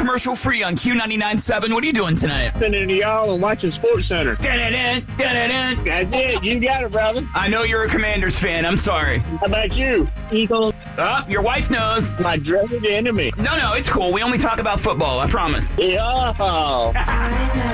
commercial-free on Q99.7. What are you doing tonight? Listening to y'all and watching Sports Center. Dun-dun-dun, dun-dun-dun. That's it. You got it, brother. I know you're a Commanders fan. I'm sorry. How about you? Eagles. Oh, your wife knows. My dreaded enemy. No, it's cool. We only talk about football, I promise. Yeah. I know